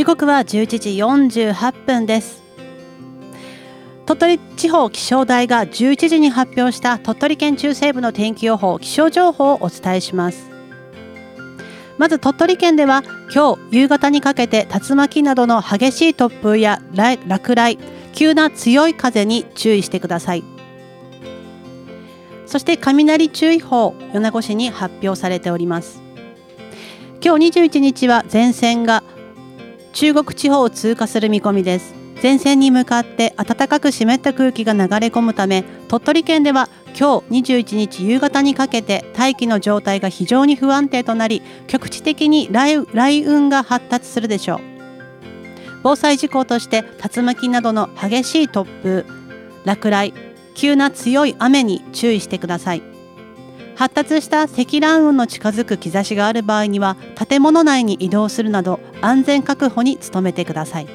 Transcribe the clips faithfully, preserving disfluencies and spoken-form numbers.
時刻はじゅういちじよんじゅうはっぷんです。鳥取地方気象台がじゅういちじに発表した鳥取県中西部の天気予報、気象情報をお伝えします。まず鳥取県では今日夕方にかけて竜巻などの激しい突風や落雷、急な強い風に注意してください。そして雷注意報、米子市に発表されております。今日にじゅういちにちは前線が中国地方を通過する見込みです。前線に向かって暖かく湿った空気が流れ込むため、鳥取県では今日にじゅういちにち夕方にかけて大気の状態が非常に不安定となり、局地的に 雷, 雷雲が発達するでしょう。防災事項として竜巻などの激しい突風、落雷、急な強い雨に注意してください。発達した積乱雲の近づく兆しがある場合には建物内に移動するなど安全確保に努めてください。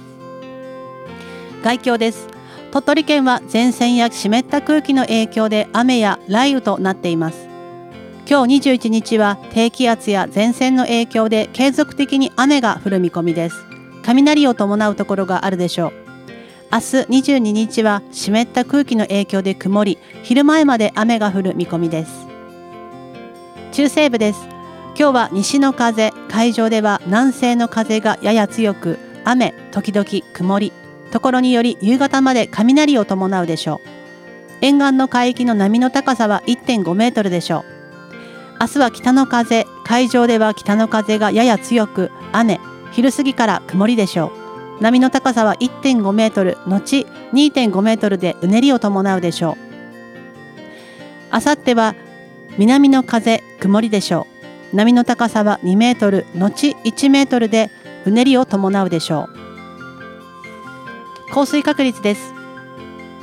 概況です。鳥取県は前線や湿った空気の影響で雨や雷雨となっています。今日にじゅういちにちは低気圧や前線の影響で継続的に雨が降る見込みです。雷を伴うところがあるでしょう。明日にじゅうににちは湿った空気の影響で曇り、昼前まで雨が降る見込みです。中西部です。今日は西の風、海上では南西の風がやや強く、雨時々曇り、ところにより夕方まで雷を伴うでしょう。沿岸の海域の波の高さは いってんごメートルでしょう。明日は北の風、海上では北の風がやや強く、雨、昼過ぎから曇りでしょう。波の高さは いってんごメートル、後 にてんごメートルでうねりを伴うでしょう。あさっては南の風、曇りでしょう。波の高さはにメートル、後いちメートルでうねりを伴うでしょう。降水確率です。